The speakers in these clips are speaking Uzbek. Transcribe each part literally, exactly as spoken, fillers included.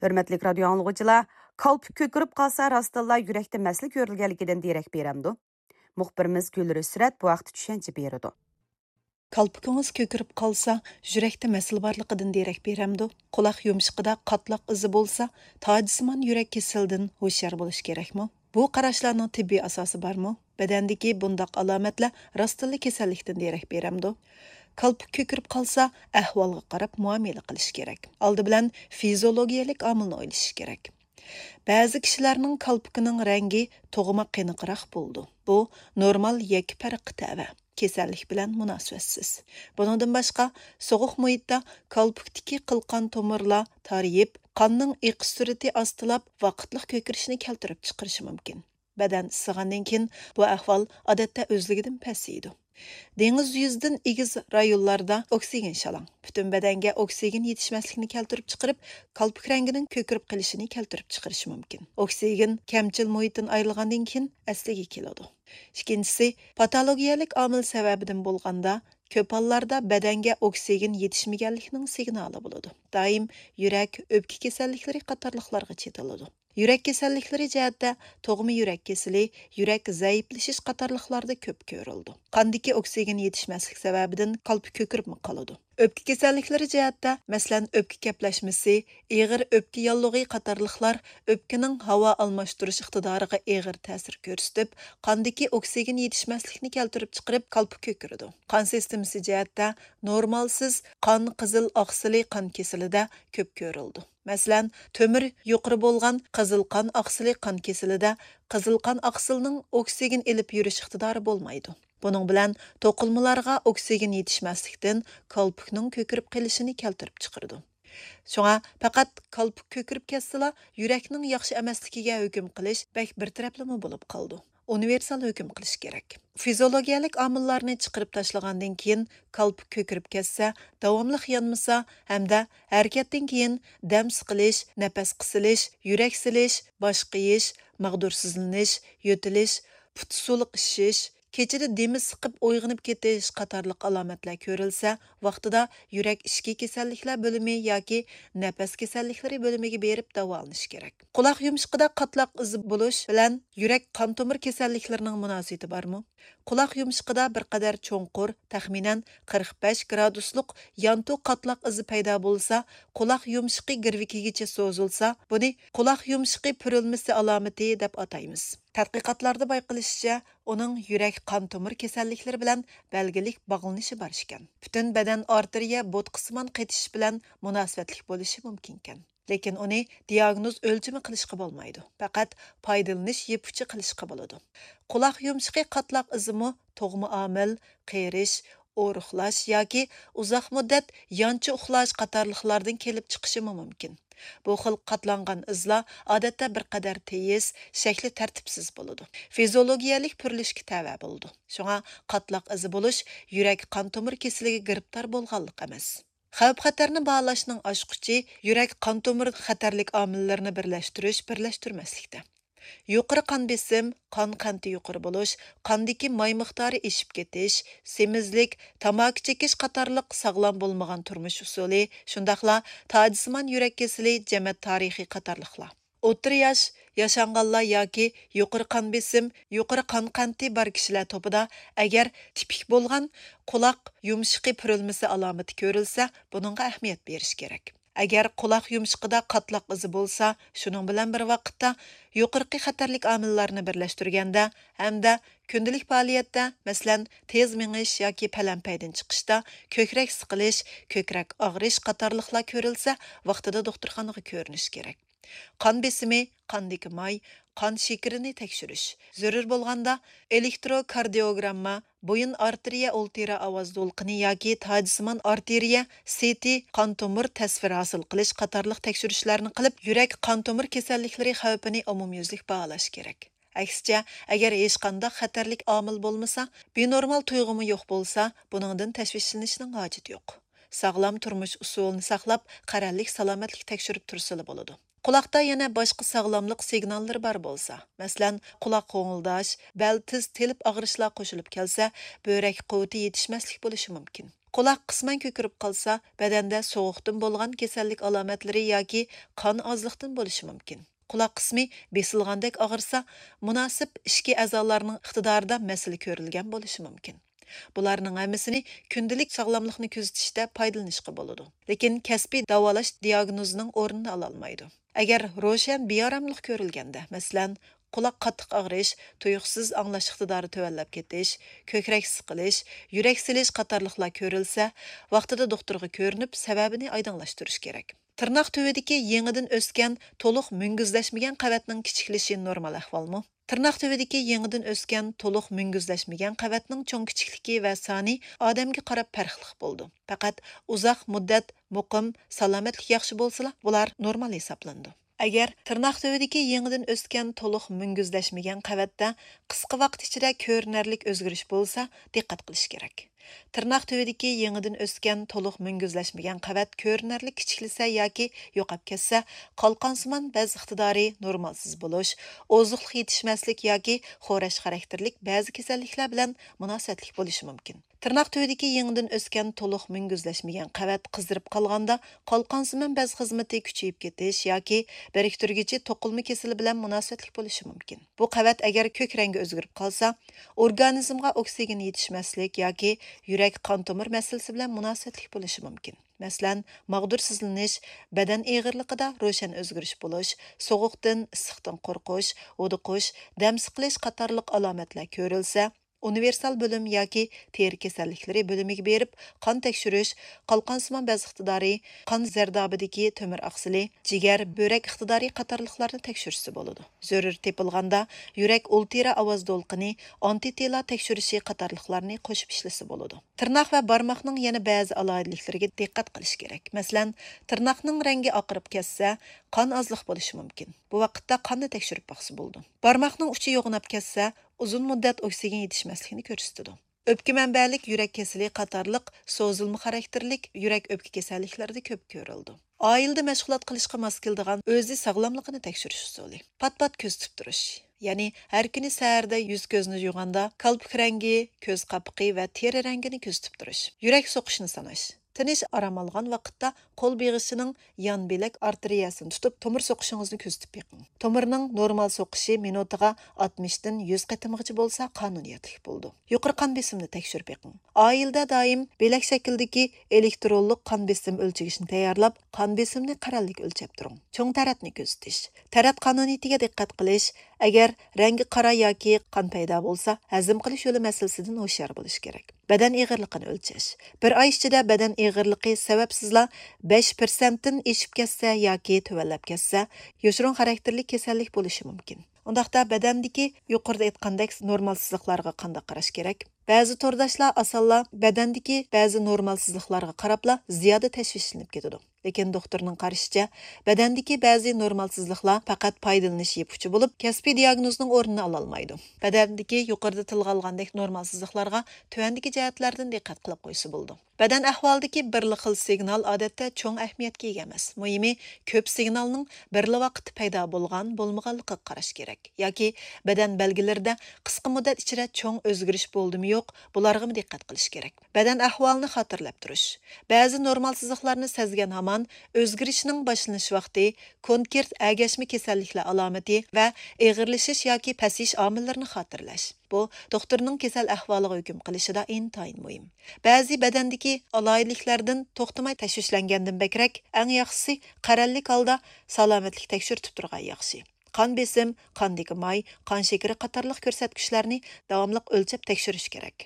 Hürmetlik radio anlıqıcılar, kalp kökürüp qalsa rastalla yürekte məsli görülgəligidən dirək berəmdu. Muxbirimiz Gülür Üsrət bu vaxt düşənci beridi. Kalpıkınız kökürüp qalsa, yürekte məsəl barlıqıdan derek berəmdu. Qulaq yumşqıda qatlaq izi bolsa, tacisiman yürek kesildin hoşyar buluş gerekmi? Bu qarashlarning tibbiy asosi barmı? Bedendeki bundaq alametler rastıllı kesellikten derek berəmdu. Kalp kökürüp qalsa, ahvalga qarab muamele qilish kerak. Aldı bilan fiziologiyalik amilni o'ylash kerak. Ba'zi kishilarning kalpikining rangi tug'ma qeniqroq bo'ldi. Bu normal yak farqi tava. Kasallik bilan munosabatsiz. Bundan boshqa, sovuq muhitda kalpikdagi qilqan tomirlar tariyib, qonning iqish surati ostilab, vaqtliq ko'kirishni keltirib chiqarishi mumkin. Badan issigandan keyin bu ahvol odatda o'zligidan pasaydi. Dengiz yüzüdən egiz rayonlarda oksigen şalan. Bütün bedenge oksigen yetişmezlikini keltirip çıkarıp, kalpik renginin kökürüp qilishini keltirip çıkarışı mümkün. Oksigen kemçil muhitin ayrılgandan keyin asliga keladi. İkincisi, patologiyalik amil sebebinden bolganda, köp hallarda bedenge oksigen yetişmegenlikning signali buludu. Daim yürek, öpki kesellikleri qatarlıqlarga çetiladi. Yürek kesellikleri cihetde toğma yürek kesili, yürek zayıflashish qatarlıqlarda köp görüldü. Qandaki oksigen yetişmezlik sebebinden kalp kökürüp mü qaladı. Öpki kesellikleri cihetde, meselen öpki kepleşmesi, eğir öpki yallığı qatarlıqlar öpkinin hava almashtırış iqtidarıga eğir ta'sir ko'rsatib, qandaki oksigen yetişmezlikini keltirib chiqarib kalp kökürüdü. Qan sistemisi cihetde normalsiz qan qizil oqsili qan kesilida köp görüldü. Məsələn, tömür yuqori bolğan qızıl qan aqsili qan kesilida qızıl qan aqsilining oksigen elib yurish iqtidori bolmaydi. Bunun bilan to'qilmalarga oksigen yetishmaslikdan kalpikning ko'kirib qilishini keltirib chiqardi. Şoňa faqat kalpik ko'kirib ketsila, yurakning yaxshi emasligiga hukm qilish bek bir taraflama bo'lib qoldi. Universal hüküm qilish kerak. Fiziologiyalik amillarni chiqarib tashlagandan keyin kalp ko'kirib ketsa, davomli yanmasa hamda harakatdan keyin dam siqilish, nafas qisilish, yurak silish, bosh qiyish, mag'dursizlanish, yotilish, put suluq ishish, kechida demi siqib uyg'onib ketish qatorliq alomatlar ko'rilsa, vaqtida yurak ishki kasalliklar bo'limi yoki nafas kasalliklari bo'limiga berib davolanish kerak. Quloq yumshiqida qatlaq izi bo'lish bilan yurak qon tomir kasalliklarining munosabati bormi? Quloq yumshiqida bir qadar cho'nqur, taxminan qirq besh graduslik yantu qatlaq izi paydo bo'lsa, quloq yumshiqi girvikigacha so'zilsa, buni quloq yumshiqi purilmasi alomati deb ataymiz. Tadqiqotlarda bayqilishicha, uning yurak qon tomir kasalliklari bilan belgilik bog'lanishi bor ekan. Butun badan arteriya bo'tqismon qetish bilan munosabatlik bo'lishi mumkin ekan. Lekin uni diagnoz o'lchimi qilishga bo'lmaydi. Faqat foydalanish yepuchi qilishga bo'ladi. Quloq yumshiqi qatlaq izimi tug'ma omil, qerish, o'ruqlash yoki uzoq muddat yanchi uxlash qatorliqlardan kelib chiqishi mumkin. Bu xil qatlangan izlar odatda bir qadar teyiz, shakli tartibsiz bo'ladi. Fiziologiyalik purilishga tava bo'ldi. Shunga qatlaq izi bo'lish yurak qon tomir kasaliga giribtor bo'lganlik emas. Xavf-xatarni baholashning oshquchi yurak qon tomir xatarlik omillarini birlashtirish, birlashtirmaslikda. Yuqori qon besim, qon qanti yuqori bo'lish, qondagi may miqdori eshib ketish, semizlik, tamaki chekish qatorliq sog'lom bo'lmagan turmush usuli, shundaqla tacisiman yurak kesili jamoat tarixiy qatorliqlar. O'tir yosh, yashanganlar yoki yuqori qon besim, yuqori qon qanti bor kishilar topida agar tipik bo'lgan quloq yumshiqi purilmasi alomati ko'rilsa, buningga ahamiyat berish kerak. Agar quloq yumshiqida qatlaq izi bo'lsa, shuning bilan bir vaqtda yuqorqi xatarlik omillarni birlashtirganda hamda kundalik faoliyatda, masalan, tez mingish yoki palampaydan chiqishda ko'krak siqilish, ko'krak og'rish qatorliqlar ko'rilsa, vaqtida doktorxonaga ko'rinish kerak. Qon besimi, qondagi may, qon shekarini tekshirish. Zarur bo'lganda elektrokardiogramma, bo'yin arteriya o'ltira ovoz to'lqini yoki tacisiman arteriya C T qon tomir tasvir hosil qilish qatorliq tekshirishlarni qilib, yurak qon tomir kasalliklari xavfini umumyuzlik baholash kerak. Aksicha, agar hech qanday xatarlik omil bo'lmasa, benormal tuyg'umi yo'q bo'lsa, buningdan tashvishlanishning hojati yo'q. Sog'lom turmush usulini saqlab, qarorlik salomatlik tekshirib tursa bo'ladi. Quloqda yana boshqa sog'lomlik signallari bor bo'lsa, masalan, quloq qo'ngildash, bel tiz telib og'rishlar qo'shilib kelsa, böbrek quvvati yetishmaslik bo'lishi mumkin. Qulaq qisman ko'kirib qolsa, badanda sovuqdan bo'lgan kasallik alomatlari yoki qon ozliqdan bo'lishi mumkin. Qulaq qismi besilgandek og'irsa, munosib ishki a'zolarining iqtidorida masala ko'rilgan bo'lishi mumkin. Bularning hammasini kundalik sog'lomlikni kuzatishda foydalanishga bo'ladi. Lekin kasbiy davolash diagnozining o'rnini ola olmaydi. Agar ro'shan beoromlik ko'rilganda, masalan, quloq qattiq og'rish, tuyuqsiz anglash iqtidori tuvallab ketish, ko'krak siqilish, yurak silish qatorliqlar ko'rilsa, vaqtida doktorga ko'rinib, sababini oydinlashtirish kerak. Tirnoq tüvidagi yangidan o'sgan, to'liq mungizlashmagan qavatning kichiklashi normal ahvolmi? Tirnoq tüvidagi yangidan o'sgan, to'liq mungizlashmagan qavatning cho'ng kichikligi va soni odamga qarab farqli bo'ldi. Faqat uzoq muddat muqim, salomatlik yaxshi bo'lsa, bular normal hisoblandi. Agar tirnoq tüvidagi yangidan o'sgan, to'liq mungizlashmagan qavatda qisqa vaqt ichida ko'rinarli o'zgarish bo'lsa, diqqat qilish kerak. Tirnoq tüvidagi yangidan o'sgan, to'liq mungizlashmagan qavat ko'rinarli kichiklisa yoki yo'qab ketsa, qalqonsimon ba'zi iqtidori normalsiz bo'lish, oziqlik yetishmaslik yoki xo'rash xarakterlik ba'zi kasalliklar bilan munosabatlik bo'lishi mumkin. Tirnoq tüvidagi yangidan o'sgan, to'liq mungizlashmagan qavat qizdirib qolganda, qalqonsimon ba'zi xizmati kuchayib ketish yoki biriktirgichi to'qilma kasali bilan munosabatlik bo'lishi mumkin. Bu qavat agar ko'k rangi o'zgarib qolsa, organizmga oksigen yetishmaslik yoki yurak qon tomir masalasi bilan munosabatlik bo'lishi mumkin. Masalan, mag'dursizlanish, badan eg'irligida ro'shan o'zgarish bo'lish, sovuqdan, issiqdan qo'rqish, o'diqish, dam siqilish qatorliq alomatlar ko'rilsa, universal bo'lim yoki teri kasalliklari bo'limiga berib, qon tekshirish, qalqonsimon ba'zi iqtidori, qon zardobidagi tomir oqsili, jigar, börak iqtidori qatorliqlarni tekshirishsa bo'ladi. Zarur tepilganda yurak ultira ovoz to'lqini, antitela tekshirishi qatorliqlarni qo'shib ishlasa bo'ladi. Tirnoq va barmoqning yana ba'zi alohidaliklariga diqqat qilish kerak. Masalan, tirnoqning rangi oqarib ketsa, qon ozliq bo'lishi mumkin. Bu vaqtda qonni tekshirib baqsa bo'ladi. Barmoqning uchi yo'g'inab ketsa, uzun muddat oksigen yetishmasligini ko'rsatadi. O'pka manbalik yurak kasali qatorliq so'zilma xarakterlik yurak o'pka kasalliklarida ko'p ko'rildi. Oilada mashg'ulot qilishga mos keladigan o'zi sog'lomligini tekshirish usuli. Pat-pat ko'z tutib turish. Ya'ni har kuni saharda yuz ko'zni yuvganda kalpuk rangi, ko'z qapiqi va teri rangini kuzatib turish. Yurak so'qishini sanash. Tinish aram olgan vaqtda qo'l beg'ishining yon belak arteriyasini tutib, tomir so'qishingizni kuzatib beqing. Tomirning normal so'qishi minutiga oltmish dan yuz qatimgacha bo'lsa, qonuniyatlik bo'ldi. Yuqori qon besimini tekshirib beqing. Oilda doim belak shakldagi elektronlik qon besim o'lchagichni tayyorlab, qon besimni qarallik o'lchab turing. Cho'ng taratni kuzatish. Tarat qonuniyatiga diqqat qilish. Agar rangi qora yoki qon paydo bo'lsa, hazm qilish yo'li masalasidan hushyor bo'lish kerak. Badan eg'irligini o'lchash. Bir oy ichida badan eg'irligi sababsizla besh persent dan eshib ketsa yoki tuvallab ketsa, yoshirin xarakterli kasallik bo'lishi mumkin. Undaqda badandagi yuqorida aytgandek normalsizliklarga qanday qarash kerak? Ba'zi to'rdoshlar asonla badandagi ba'zi normalsizliklarga qarabla ziyoda tashvishlanib ketadi. Lekin doktorning qarashicha, badandagi ba'zi normalsizliklar faqat foydalanish yepuchi bo'lib, kasbiy diagnozning o'rnini ola olmaydi. Badandagi yuqorida tilga olgandek normalsizliklarga tuvandagi jihatlardan diqqat qilib qo'ysa bo'ldi. Badan ahvolidagi bir xil signal odatda cho'ng ahamiyatga ega emas. Muhimi, ko'p signalning bir vaqt paydo bo'lgan, bo'lmaganligiga qarash kerak. Yoki badan belgilarida qisqa muddat ichida cho'ng o'zgarish bo'ldimi yo'q, bularga diqqat qilish kerak. Badan ahvolini xotirlab turish. Ba'zi normalsizliklarni sezgan hamon o'zgarishning boshlanish vaqti, konkret agashma kasalliklar alomati va eg'irlashish yoki pasish omillarini xotirlash. Bu doktorning kasal ahvoliga hukm qilishida intayin muhim. Ba'zi badandagi aloyidliklardan to'xtamay tashvishlangandan bakrak, eng yaxshisi qarallik holda salomatlik tekshirib turgan yaxshi. Qon besim, qondagi may, qon shakari qatorliq ko'rsatkichlarni davomli o'lchab tekshirish kerak.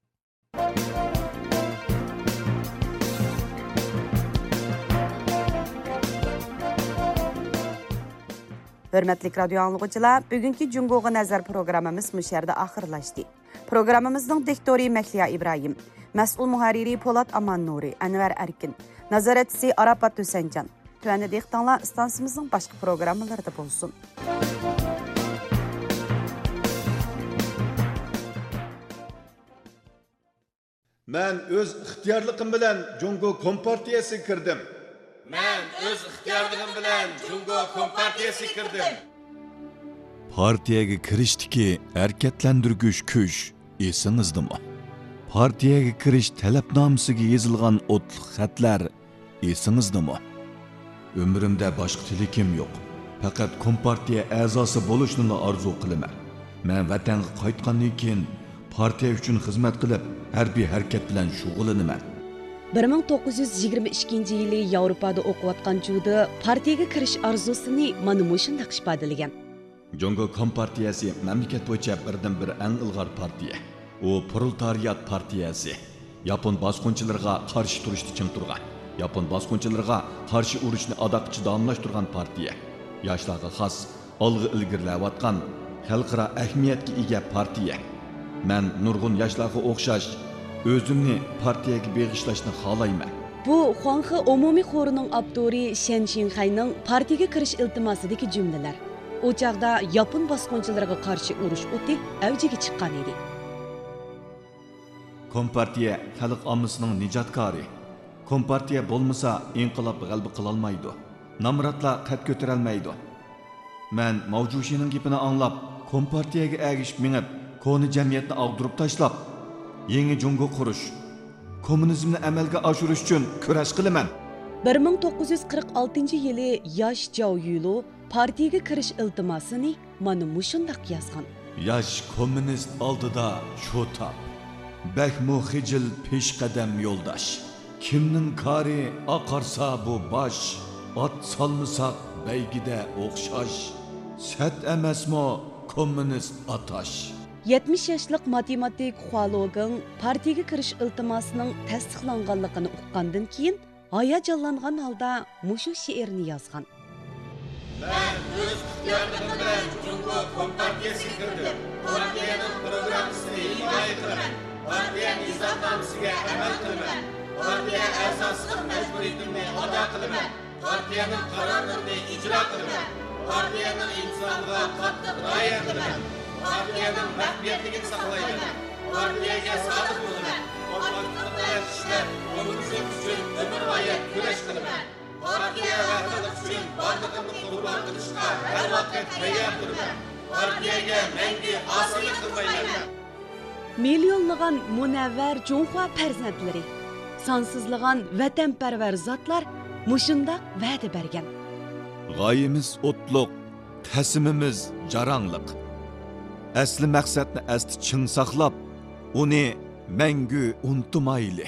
Hörmətlik radio anlıqçılar, bugünkü Cungoğa Nəzər proqramımız bu yerdə axırlaşdı. Proqramımızın diktori Məhliya İbrahim, məsul müharriri Polat Aman Nuri, Ənvər Ərkin, nazaretçisi Arapat Hüsəncan. Tüvəndə deyixtanlar istansımızın başqa proqramları da bolsun. Mən öz ixtiyarlığım bilən Cungo Kompartiyası kirdim. Mən öz ixtiyarlığım bilan Jungo Kompartiyasi kirdim. Partiyaga kirishdiki harakatlantirgich kuch esingizdami? partiyaga kirish talabnomasiga yozilgan o'tliq xatlar esingizdami? Ömrümdə başqa tilikim yo'q. Faqat kompartiya a'zosi bo'lishni orzu qilaman. Men vatanga qaytgandan keyin partiya uchun xizmat qilib, harbiy harakat bilan shug'ullanaman. bir ming to'qqiz yuz yigirma ikkinchi yili Yevropada o'qiyotgan chog'da partiyaga kirish orzusini mana shunday ifodalagan. Jungo kompartiyasi mamlakat bo'yicha birdan bir eng ilg'or partiya. U proletariat partiyasi. Yapon bosqinchilariga qarshi turishda ching turgan. Yapon bosqinchilariga qarshi urushni adoqchi davomlashtirgan partiya. Yoshlarga xos, olg'a ilgirlayotgan, xalqaro ahamiyatga ega partiya. Men nurg'un yoshlarga o'xshash o'zimni partiyaga beg'ishlashni xohlayman. Bu Xuanxe umumiy xorining abdori Shen Xinhayning partiyaga kirish iltimosidagi jumlalar. O chaqda Yapon bosqinchilariga qarshi urush o'ti avjiga chiqqan edi. Kompartiya xalq ommasining nijotkori. Kompartiya bo'lmasa inqilob g'alaba qila olmaydi. Namratlar qad ko'tarolmaydi. Men Mavjushining gapini anglab, kompartiyaga ergishib minib, koni jamiyatni ag'dirib tashlab, yangi jungo qurish, kommunizmni amalga oshirish uchun kurash qilaman. bir ming to'qqiz yuz qirq oltinchi yili yosh Zhao Yulo partiyaga kirish iltimosini mana mushundaq yozgan. Yosh kommunist oldida shu tap. Bakmu xijil peshqadam yo'ldosh. Kimning kari oqarsa bu bosh, ot solmasak baygida o'xshash. Sat emasmi kommunist atash. yetmish yoshlik matematik Hualogeng partiyaga kirish iltimosining tasdiqlanganligini uqqandan keyin hayajonlangan holda mushu she'rni yozgan. Ben öz ixtiyorligim bilan Jungo kompartiyasiga kirdim. Partiyaning programmasini himoya qilaman. Partiya nizomnomasiga amal qilaman. Partiya asosiy majburiyatimni ado qilaman. Partiyaning qarorlarini ijro qilaman. Partiyaning insonga qattiq rioya qilaman. Partiyaning maxfiyatligini saqlayman. Partiyaga sodiq bo'laman. Kompartiya bilan ishlab, kommunizm uchun umrbo'yi kurash qilaman. Partiya vahdati uchun borlig'imni qurbon qilishga har vaqt tayyor turaman. Partiyaga mangu osiylik qilmayman. Milyonlagan munavvar Junxua farzandlari, sonsizlagan vatanparvar zotlar mushundaq va'da bergan. G'oyamiz o'tliq, tasimimiz jarangliq. Asli maqsadni asti ching saqlab, uni mangu unutmayli.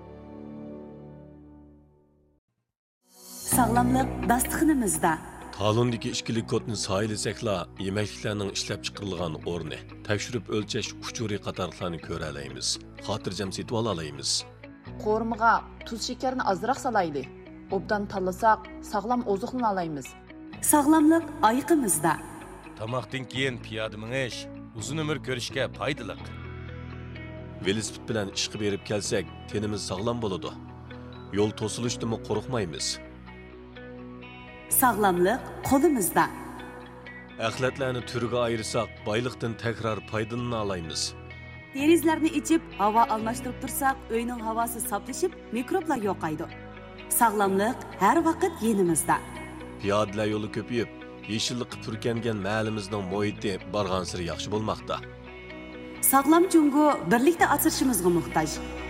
Sağlamlık dastıxınımızda. Talondagi ichkilik kodni soyilasakla yemekliklarning ishlab chiqarilgan o'rni, tekshirib o'lchash uchuri qatorlarni ko'ra olamiz. Xotirjam setib olaymiz. Qo'rmiga tuz shakarni ozroq salayli. Obdan tanlasak sog'lom oziqni olaymiz. Sağlamlık ayqimizda. Tamoqdan keyin piyoda minish uzun umr ko'rishga foydali. Velosiped bilan ishga berib kelsak, tenimiz sog'lom bo'ladi. Yo'l to'silishdimi qo'rqmaymiz. Sağlamlık qo'limizda. Axlatlarni turiga ayırsak, boyliqdan takrar foydalanib olaymiz. Derizlarni ichib, havo almashtirib tursak, uyning havosi saflashib, mikroblar yo'qaydi. Sağlamlık har vaqt yenimizda. Piyodalar yo'li ko'payib, yeşillikqa purkangan mahallimizning muhiti bargan sari yaxshi bo'lmoqda. Sağlam Jungo birlikda asrashimizga muhtoj.